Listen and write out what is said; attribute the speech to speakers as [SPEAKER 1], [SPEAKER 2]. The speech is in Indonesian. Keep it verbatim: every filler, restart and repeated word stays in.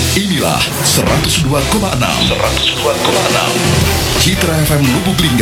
[SPEAKER 1] Inilah seratus dua koma enam seratus dua koma enam Citra F M Lubuk Linggau.